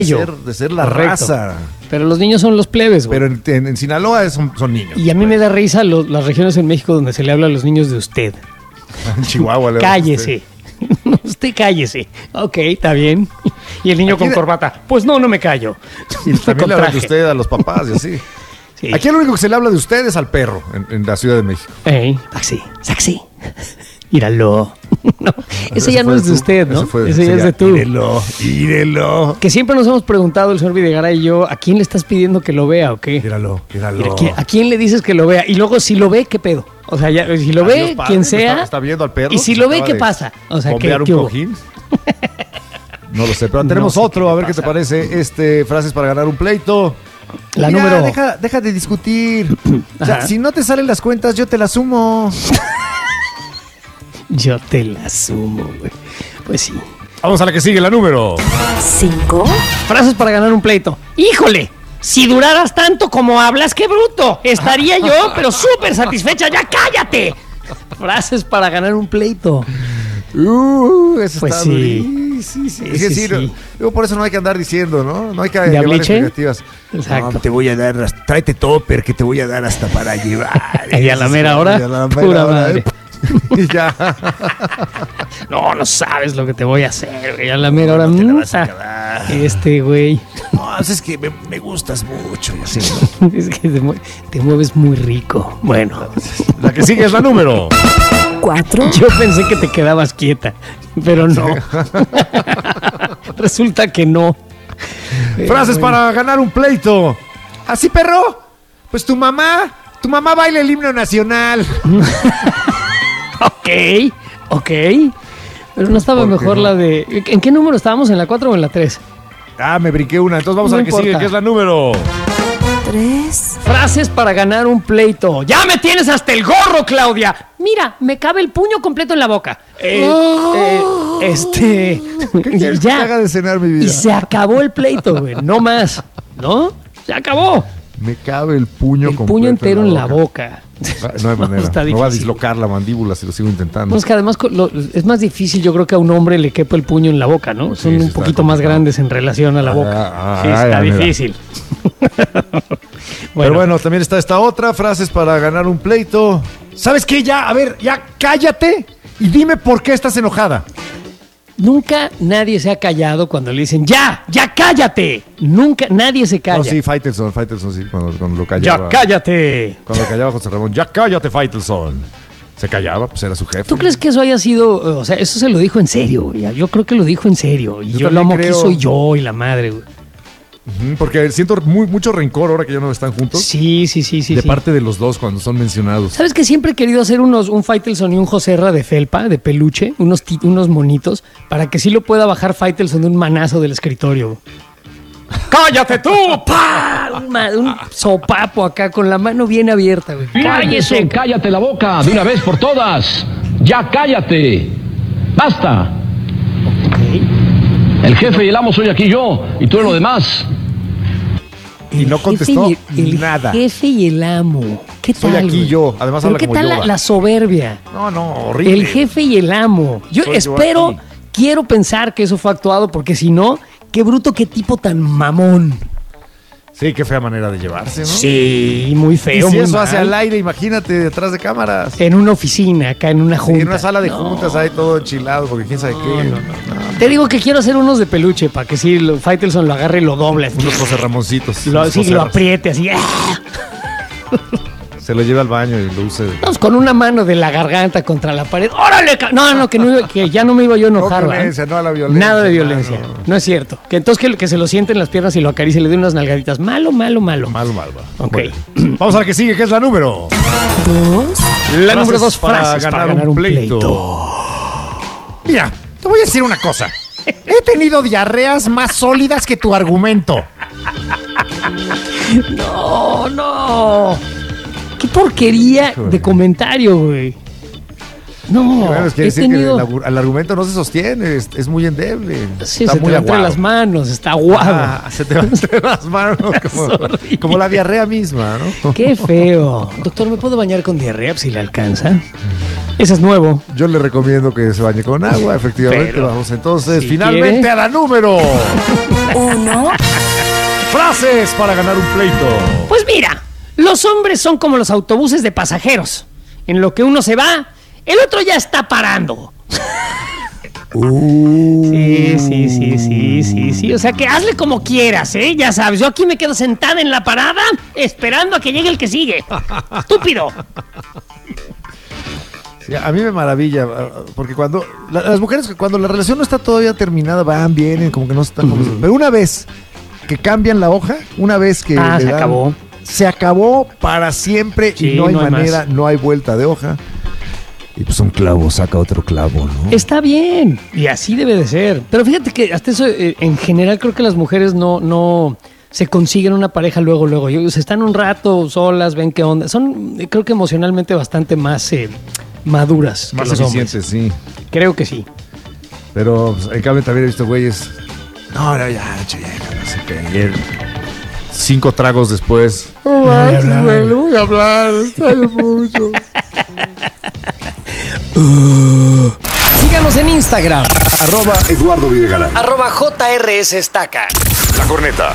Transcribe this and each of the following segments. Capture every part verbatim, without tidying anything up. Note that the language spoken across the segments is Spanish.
ser, de ser la Correcto. raza. Pero los niños son los plebes, güey. Pero en, en, en Sinaloa son, son niños. Y a mí me da risa lo- las regiones en México donde se le habla a los niños de usted. En Chihuahua. le Cállese. No, usted cállese. Ok, está bien. Y el niño Aquí con de- corbata. Pues no, no me callo. Y también Con le hablan de traje. usted a los papás y así. Sí. Aquí lo único que se le habla de usted es al perro en, en la Ciudad de México. Ey, taxi, taxi. Míralo. No, ese Ese ya no fue es de tú. usted, ¿no? Ese fue- Ese ya ese es de tú. Írelo, írelo. Que siempre nos hemos preguntado, el señor Videgaray y yo, ¿a quién le estás pidiendo que lo vea o qué? Míralo, míralo. Mira, ¿quién- ¿a quién le dices que lo vea? Y luego, si lo ve, ¿qué pedo? O sea, ya, si lo ve, Adiós, padre, quien me sea. Está, está viendo al perro. Y si Se lo ve, acaba ¿qué de pasa? O sea, ¿qué, bombear un qué hubo? cojín. No lo sé, pero tenemos No sé otro. qué A le ver qué te pasa. parece. Este, frases para ganar un pleito. La Mira, número... Deja, deja de discutir. O sea, Ajá. si no te salen las cuentas, yo te las sumo. Yo te la sumo, güey. Pues sí. Vamos a la que sigue, la número. cinco, Frases para ganar un pleito. ¡Híjole! Si duraras tanto como hablas, qué bruto. Estaría yo, pero súper satisfecha. ¡Ya cállate! Frases para ganar un pleito. Uh, eso Pues está sí. durísimo. Sí, Ese sí, sí, no- sí. Luego por eso no hay que andar diciendo, ¿no? No hay que ¿De llevar abliche? expectativas. Exacto. No, te voy a dar, hasta- tráete topper que te voy a dar hasta para llevar. Y a la mera hora, Y a la mera pura hora, madre. Y ya. No, no sabes lo que te voy a hacer, güey. A la mera hora. No te la mm, vas a ah, acabar. Este, güey. No, es que me, me gustas mucho. Y así, Es que te, mue- te mueves muy rico. Bueno, ¿no? La que sigue es la número. cuatro, yo pensé que te quedabas quieta, pero no. Resulta que no. Frases bueno. para ganar un pleito. ¿Así, perro? Pues tu mamá, tu mamá baila el himno nacional. Ok, ok. Pero no estaba ¿Por qué mejor no? la de... ¿En qué número estábamos? ¿En la cuatro o en la tres? Ah, me brinqué una. Entonces vamos No a la que importa. sigue, que es la número. tres, Frases para ganar un pleito. ¡Ya me tienes hasta el gorro, Claudia! Mira, me cabe el puño completo en la boca. Eh, eh, este... ¿Qué quieres que te haga de cenar, mi vida? Y se acabó el pleito, güey. No más. ¿No? Se acabó. Me cabe el puño El completo puño entero en la boca. Ah, No hay manera. Está Me va a difícil. dislocar la mandíbula si lo sigo intentando. No, es que además co- lo- es más difícil, yo creo que a un hombre le quepa el puño en la boca, ¿no? Pues sí, Son sí un está poquito más complicado. grandes en relación a la Ah, boca. ah, sí, ah, está ya, mira. difícil. Pero bueno, también está esta otra, frases para ganar un pleito. ¿Sabes qué? Ya, a ver, ya cállate y dime por qué estás enojada. Nunca nadie se ha callado cuando le dicen, ¡ya! ¡Ya cállate! Nunca, nadie se calla. No, sí, Faitelson, Faitelson, sí, cuando, cuando lo ¡Ya callaba. cállate! Cuando lo callaba José Ramón, ya cállate, Faitelson. Se callaba, pues era su jefe. ¿Tú crees que eso haya sido, o sea, eso se lo dijo en serio, güey? Yo creo que lo dijo en serio. Y Yo yo, lo también amo que creo. soy yo y la madre, güey. Ujú, porque siento muy, mucho rencor ahora que ya no están juntos. Sí, sí, sí, sí. de sí. parte de los dos cuando son mencionados. ¿Sabes que siempre he querido hacer unos, un Faitelson y un Joserra de felpa, de peluche, unos, ti- unos monitos, para que sí lo pueda bajar Faitelson de un manazo del escritorio? ¡Cállate tú! ¡Pah! Un, ma- un sopapo acá con la mano bien abierta, güey. Cállese, cállate la boca de una vez por todas. Ya cállate. Basta. El jefe y el amo soy aquí yo y tú en lo demás. Y no jefe contestó y el, nada. El jefe y el amo. ¿Qué tal? Soy aquí güey? yo. Además ¿Pero habla qué como tal la, yoga. la soberbia? No, no, horrible. El jefe y el amo. Yo Soy yo espero, aquí. quiero pensar que eso fue actuado, porque si no, qué bruto, qué tipo tan mamón. Sí, qué fea manera de llevarse, ¿no? Sí, muy Y feo. si muy eso mal. hace al aire, imagínate detrás de cámaras. En una oficina, acá en una Sí, junta. en una sala de No. juntas hay todo enchilado porque quién sabe qué. Te digo que quiero hacer unos de peluche para que si lo, Faitelson lo agarre y lo doble. Unos José Ramoncitos. Lo, unos sí, José lo Ras- apriete así. ¡ah! Se lo lleva al baño y lo use. Vamos con una mano de la garganta contra la pared. ¡Órale! ca-! No, no, que, no iba- que ya no me iba yo a enojar. No ¿verdad? violencia, no a la violencia, Nada de violencia. mano. No es cierto. Que entonces que, que se lo siente en las piernas y lo acaricie y le dé unas nalgaditas. Malo, malo, malo. Malo, malo. Ok. Bueno, vamos a la que sigue, que es la número. dos, La Frases número dos, para frases para, ganar ganar, un un pleito. pleito. Mira, te voy a decir una cosa. He tenido diarreas más sólidas que tu argumento. No, no. Qué porquería Híjole. de comentario, güey. No, Bueno, es que he decir tenido... que el, argu- el argumento no se sostiene, es, es muy endeble. Sí, está se te muy va entre aguado. las manos, está guado. Ah, se te va entre las manos como, horrible. como la diarrea misma, ¿no? Qué feo. Doctor, ¿me puedo bañar con diarrea si le alcanza? Ese es nuevo. Yo le recomiendo que se bañe con agua, efectivamente. Pero, Vamos entonces si finalmente quiere. a la número. Uno. Frases para ganar un pleito. Pues mira, los hombres son como los autobuses de pasajeros. En lo que uno se va, el otro ya está parando. Uh. Sí, sí, sí, sí, sí, sí. O sea que hazle como quieras, ¿eh? Ya sabes, yo aquí me quedo sentada en la parada esperando a que llegue el que sigue. ¡Estúpido! Sí, a mí me maravilla, porque cuando la- las mujeres, cuando la relación no está todavía terminada, van, vienen, como que no están. como- Pero una vez que cambian la hoja, una vez que Ah, le se dan- acabó. se acabó para siempre Sí, y no hay no hay manera, más. no hay vuelta de hoja. Y pues un clavo saca otro clavo, ¿no? Está bien, y así debe de ser. Pero fíjate que hasta eso, eh, en general, creo que las mujeres no, no se consiguen una pareja luego, luego. Ellos están un rato solas, ven qué onda. Son, eh, creo que emocionalmente bastante más eh, maduras Más que los hombres. eficientes, sí. Creo que sí. Pero pues, en cambio también he visto güeyes. No, no, ya, che, ya, no sé qué. Y él, cinco tragos después. No voy a hablar, no voy a hablar, extraño mucho. Síganos en Instagram, Arroba Eduardo Videgaray. arroba J R S Estaca. La Corneta.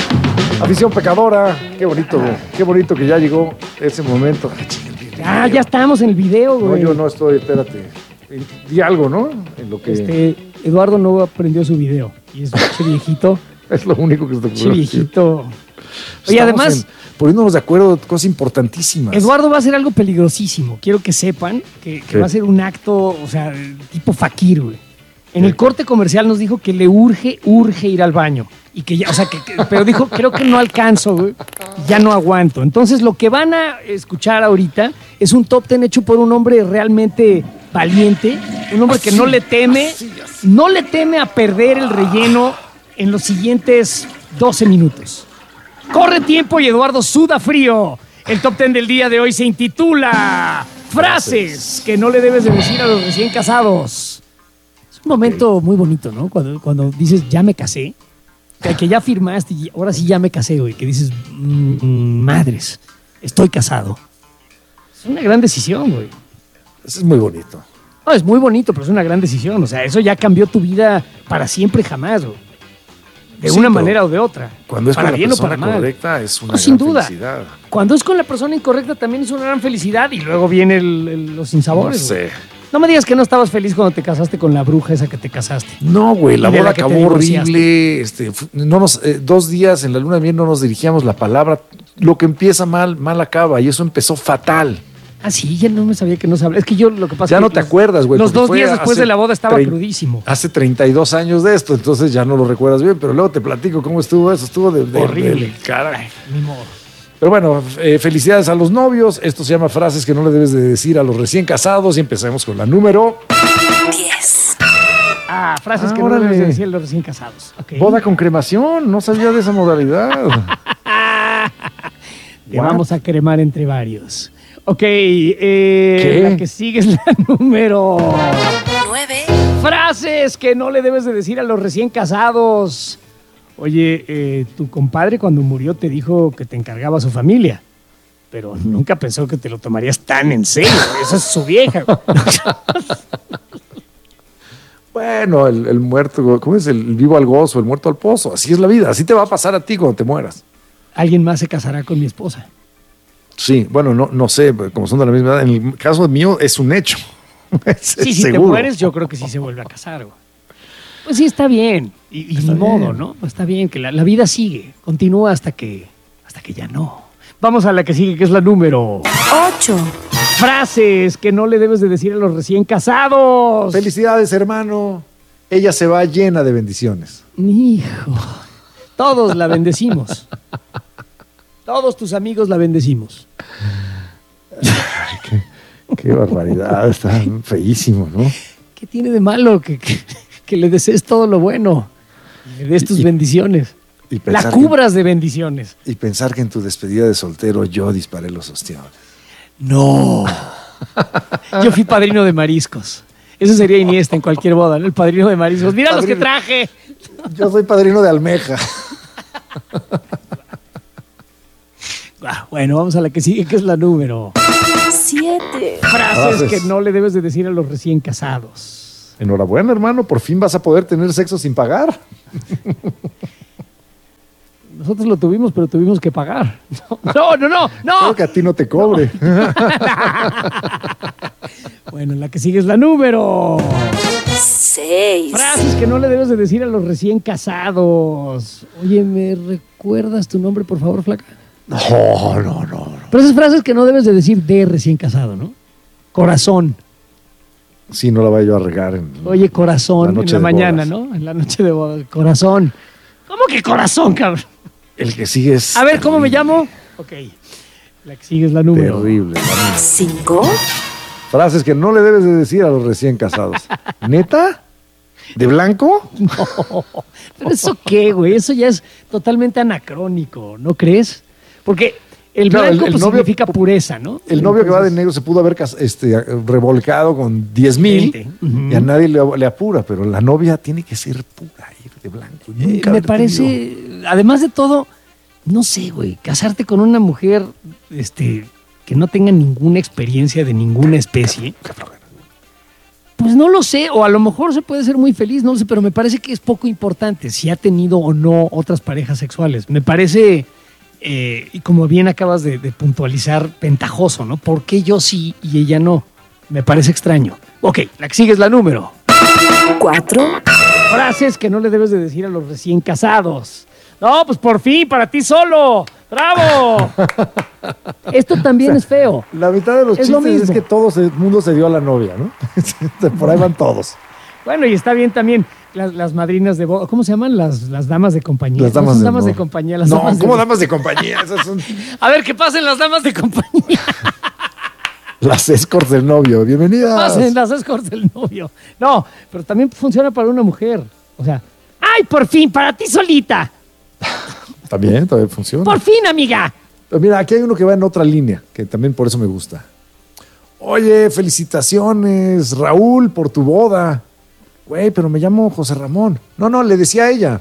Afición pecadora, qué bonito, qué bonito que ya llegó ese momento. Ay, chinga, el video. Ah, ya estamos en el video, No, güey. yo no estoy, espérate. Di algo, ¿no? En lo que Este, Eduardo no aprendió su video. Y es che viejito, es lo único que se te che ocurrió. viejito. Oye, Estamos además, en- poniéndonos de acuerdo de cosas importantísimas. Eduardo va a hacer algo peligrosísimo. Quiero que sepan que, que ¿Qué? va a ser un acto, o sea, tipo fakir, güey. En el corte comercial nos dijo que le urge, urge ir al baño. Y que ya, o sea, que, que- pero dijo, creo que no alcanzo, güey. Ya no aguanto. Entonces, lo que van a escuchar ahorita es un top ten hecho por un hombre realmente valiente. Un hombre que no le teme, no le teme a perder el relleno en los siguientes doce minutos. Corre tiempo y Eduardo suda frío. El top ten del día de hoy se intitula Frases que no le debes de decir a los recién casados. Es un momento muy bonito, ¿no? Cuando, cuando dices, ya me casé, que, que ya firmaste y ahora sí ya me casé, güey. Que dices, "Mm, mm, madres, estoy casado". Es una gran decisión, güey. Eso es muy bonito. No, es muy bonito, pero es una gran decisión. O sea, eso ya cambió tu vida para siempre jamás, güey. De Sí, una pero manera o de otra. Cuando es para con la bien o persona para mal. correcta es una No, sin gran duda. felicidad. Cuando es con la persona incorrecta también es una gran felicidad y luego viene el- el- los sinsabores. No güey. sé. No me digas que no estabas feliz cuando te casaste con la bruja esa que te casaste. No, güey, la Y de boda la que te acabó divorciaste. horrible. Este, fu- no nos, eh, dos días en la luna de miel no nos dirigíamos la palabra. Lo que empieza mal, mal acaba. Y eso empezó fatal. Ah, sí, ya no me sabía que no sabía. Es que yo lo que pasa Ya es no que te los- acuerdas, güey. Los porque dos fue días después hace de la boda estaba trein- crudísimo. Hace treinta y dos años de esto, entonces ya no lo recuerdas bien. Pero luego te platico cómo estuvo eso. Estuvo de, de- Horrible. del caray. Ni modo. Pero bueno, eh, felicidades a los novios. Esto se llama frases que no le debes de decir a los recién casados. Y empecemos con la número. diez. Ah, frases Ah, que no órale. debes de decir a los recién casados. Ok. Boda con cremación. No sabía de esa modalidad. Te What? vamos a cremar entre varios. Ok, eh, ¿Qué? la que sigue es la número... nueve. Frases que no le debes de decir a los recién casados. Oye, eh, tu compadre cuando murió te dijo que te encargaba a su familia, pero nunca pensó que te lo tomarías tan en serio. Esa es su vieja. Bueno, el, el muerto, ¿cómo es? El vivo al gozo, el muerto al pozo. Así es la vida. Así te va a pasar a ti cuando te mueras. Alguien más se casará con mi esposa. Sí, bueno, no, no sé, como son de la misma edad. En el caso mío es un hecho. Es Sí, si te seguro. mueres, yo creo que sí se vuelve a casar. Güey. Pues sí, está bien. Y, y Está ni modo, bien. ¿no? Pues está bien, que la, la vida sigue. Continúa hasta que, hasta que ya no. Vamos a la que sigue, que es la número. Ocho. Frases que no le debes de decir a los recién casados. Felicidades, hermano. Ella se va llena de bendiciones. Hijo. Todos la bendecimos. Todos tus amigos la bendecimos. Qué barbaridad, está feísimo, ¿no? ¿Qué tiene de malo que, que, que le desees todo lo bueno? Y le des tus Y- bendiciones. y La pensar cubras de bendiciones. Y pensar que en tu despedida de soltero yo disparé los ostiones. No. Yo fui padrino de mariscos. Eso sería Iniesta en cualquier boda, ¿no? El padrino de mariscos. Mira los que Padrino. traje. Yo soy padrino de almeja. Ah, bueno, vamos a la que sigue, que es la número. Siete. siete. Frases Frases. que no le debes de decir a los recién casados. Enhorabuena, hermano, por fin vas a poder tener sexo sin pagar. Nosotros lo tuvimos, pero tuvimos que pagar. No, no, no, no. Creo que a ti no te cobre. Bueno, la que sigue es la número. Seis. Frases que no le debes de decir a los recién casados. Oye, ¿me recuerdas tu nombre, por favor, flaca? No, no, no, no. Pero esas frases que no debes de decir de recién casado, ¿no? Corazón. Sí, no la vaya yo a regar. En, Oye, corazón, La en noche la de mañana, bodas. ¿no? En la noche de bodas. Corazón. ¿Cómo que corazón, cabrón? El que sigue es. A ver, ¿cómo me llamo? Ok. La que sigue es la número. Terrible. Cinco. Frases que no le debes de decir a los recién casados. ¿Neta? ¿De blanco? Pero eso qué, güey, eso ya es totalmente anacrónico, ¿no crees? Porque el Claro, blanco el- el pues, novio- significa pureza, ¿no? El novio que va de Entonces, negro se pudo haber cas- este, revolcado con diez mil Veinte. Ujú. y a nadie le, le apura, pero la novia tiene que ser pura, ir de blanco. eh, Nunca me haber parece, tenido- además de todo, no sé, güey, casarte con una mujer este, que no tenga ninguna experiencia de ninguna especie. Pues no lo sé, o a lo mejor se puede ser muy feliz, no lo sé, pero me parece que es poco importante si ha tenido o no otras parejas sexuales. Me parece, eh, y como bien acabas de, de puntualizar, ventajoso, ¿no? ¿Por qué yo sí y ella no? Me parece extraño. Ok, la que sigue es la número. Cuatro. Frases que no le debes de decir a los recién casados. No, pues por fin, para ti solo. ¡Bravo! Esto también es feo. La mitad de los Es lo chistes es mismo. que todo el mundo se dio a la novia, ¿no? Por ahí van todos. Bueno, y está bien también las, las madrinas de boda. ¿Cómo se llaman? Las, las damas de compañía. Las damas No son de damas de honor. compañía. Las No, damas de- ¿cómo damas de compañía? Esas son A ver, ¿qué pasen las damas de compañía? las escorts del novio. Bienvenidas. Pasen las escorts del novio. No, pero también funciona para una mujer. O sea, ¡ay, por fin, para ti solita! También, todavía funciona. ¡Por fin, amiga! Pero mira, aquí hay uno que va en otra línea, que también por eso me gusta. Oye, felicitaciones, Raúl, por tu boda. Güey, pero me llamo José Ramón. No, no, le decía a ella.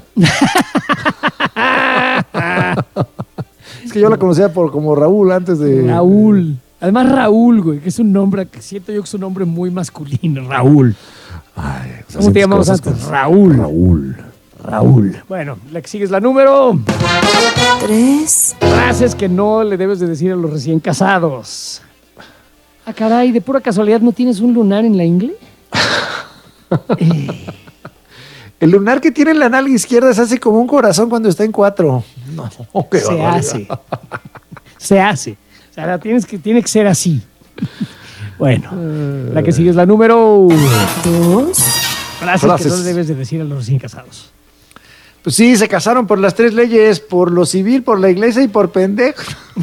Es que yo la conocía por como Raúl antes de... Raúl. Además, Raúl, güey, que es un nombre que siento yo que es un nombre muy masculino. Raúl. Ay, o sea, ¿Cómo te siempre llamamos cosas antes? con- Raúl. Raúl. Raúl. Bueno, la que sigue es la número. Tres. Frases que no le debes de decir a los recién casados. Ah, caray, de pura casualidad, ¿no tienes un lunar en la ingle? El lunar que tiene en la nalga izquierda se hace como un corazón cuando está en cuatro. No, qué Se barbaridad. hace. Se hace. O sea, la tienes que, tiene que ser así. Bueno, la que sigue es la número Dos. Frases, Frases. que no le debes de decir a los recién casados. Pues sí, se casaron por las tres leyes, por lo civil, por la iglesia y por pendejo.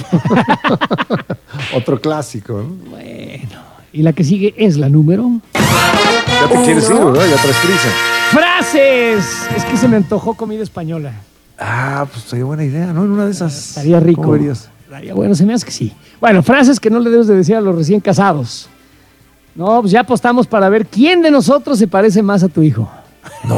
Otro clásico, ¿no? Bueno, y la que sigue es la número Ya te quieres ir, ¿verdad? Ya traes prisa. Frases. Es que se me antojó comida española. Ah, pues sería buena idea, ¿no? En una de esas. Estaría rico. ¿Cómo verías? Estaría bueno, se me hace que sí. Bueno, frases que no le debes de decir a los recién casados. No, pues ya apostamos para ver quién de nosotros se parece más a tu hijo. No.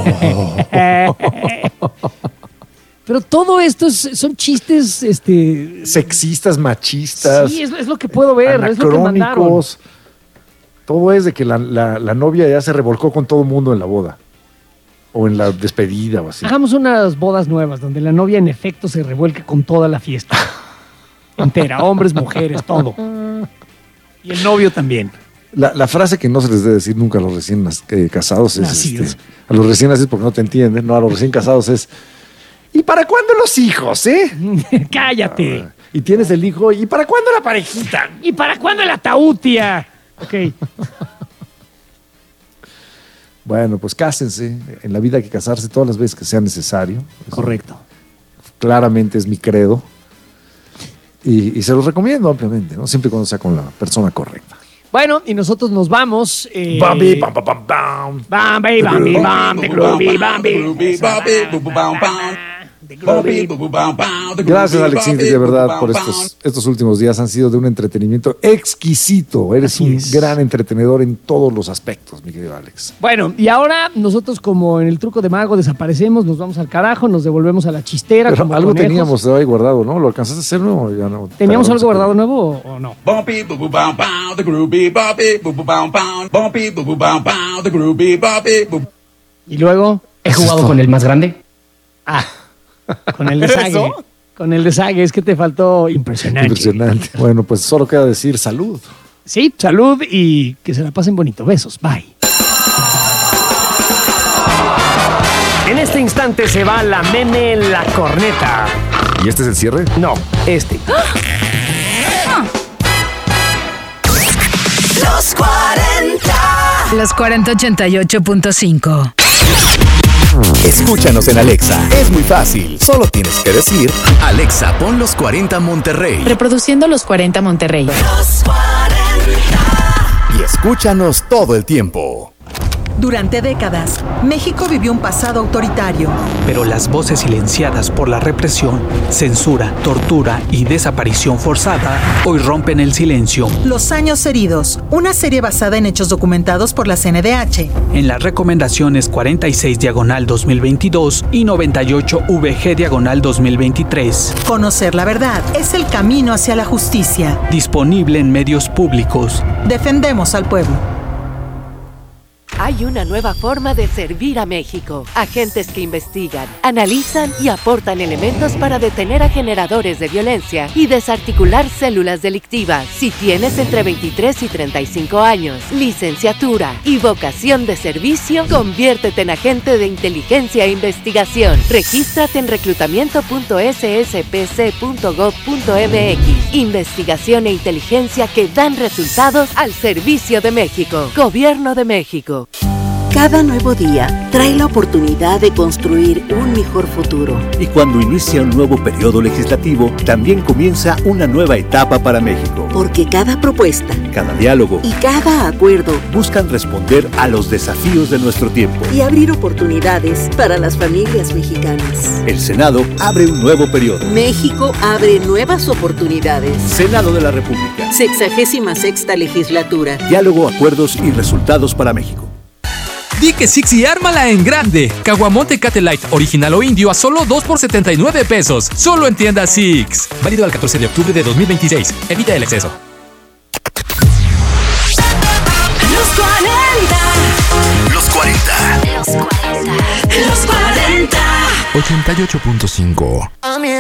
Pero todo esto es- son chistes, este... Sexistas, machistas. Sí, es, es lo que puedo ver, es lo que mandaron. anacrónicos. Todo es de que la, la- la novia ya se revolcó con todo el mundo en la boda. O en la despedida o así. Hagamos unas bodas nuevas donde la novia en efecto se revuelque con toda la fiesta. Entera, hombres, mujeres, todo. Y el novio también. La, la frase que no se les debe decir nunca a los recién nas- eh, casados es... Nacidos. este, a los recién nacidos porque no te entienden, no, a los recién casados es... ¿Y para cuándo los hijos, eh? Cállate. Y tienes el hijo, ¿y para cuándo la parejita? ¿Y para cuándo el ataúd, tía? Ok. Bueno, pues cásense. En la vida hay que casarse todas las veces que sea necesario. Eso Correcto. claramente es mi credo. Y, y se los recomiendo ampliamente, ¿no? Siempre y cuando sea con la persona correcta. Bueno, y nosotros nos vamos. Eh, Bambi, pam, pam, pam, pam. Bambi, Bambi, Bambi, Groovy, Bambi. Gracias, Alexis, de verdad, por estos, estos últimos días. Han sido de un entretenimiento exquisito. Eres Así un es. gran entretenedor en todos los aspectos, mi querido Alex. Bueno, y ahora nosotros, como en el truco de mago, desaparecemos, nos vamos al carajo, nos devolvemos a la chistera. Pero como algo conejos. teníamos ahí guardado, ¿no? ¿Lo alcanzaste a hacer nuevo o ya no? ¿Teníamos Pero algo no sé guardado nuevo o no? Bumpy boo boo bow bow, the groovy bumpy boo boo bow bow, bumpy boo boo bow bow, the groovy bumpy boo. Y luego, He jugado con el más grande. ah, con el desague. Con el desague, es que te faltó impresionante. Impresionante. Bueno, pues solo queda decir salud. Sí, salud y que se la pasen bonito. Besos, bye. En este instante se va la meme la corneta. ¿Y este es el cierre? No, este. Los cuarenta. Los cuarenta ochenta y ocho punto cinco. Escúchanos en Alexa. Es muy fácil. Solo tienes que decir: Alexa, pon los cuarenta Monterrey. Reproduciendo los cuarenta Monterrey. Los cuarenta. Y escúchanos todo el tiempo. Durante décadas, México vivió un pasado autoritario. Pero las voces silenciadas por la represión, censura, tortura y desaparición forzada hoy rompen el silencio. Los años heridos, una serie basada en hechos documentados por la C N D H. En las recomendaciones cuarenta y seis diagonal dos mil veintidós y noventa y ocho V G diagonal dos mil veintitrés. Conocer la verdad es el camino hacia la justicia. Disponible en medios públicos. Defendemos al pueblo. Hay una nueva forma de servir a México. Agentes que investigan, analizan y aportan elementos para detener a generadores de violencia y desarticular células delictivas. Si tienes entre veintitrés y treinta y cinco años, licenciatura y vocación de servicio, conviértete en agente de inteligencia e investigación. Regístrate en reclutamiento punto s s p c punto gov punto m x. Investigación e inteligencia que dan resultados al servicio de México. Gobierno de México. Cada nuevo día trae la oportunidad de construir un mejor futuro. Y cuando inicia un nuevo periodo legislativo, también comienza una nueva etapa para México. Porque cada propuesta, cada diálogo y cada acuerdo buscan responder a los desafíos de nuestro tiempo y abrir oportunidades para las familias mexicanas. El Senado abre un nuevo periodo. México abre nuevas oportunidades. Senado de la República. Sexagésima sexta legislatura. Diálogo, acuerdos y resultados para México. Di que Six y ármala en grande. Caguamonte Tecate Light, original o indio a solo dos por setenta y nueve pesos. Solo en tienda Six. Válido al catorce de octubre de dos mil veintiséis. Evita el exceso. Los cuarenta. Los cuarenta. Los cuarenta. Los cuarenta. ochenta y ocho punto cinco.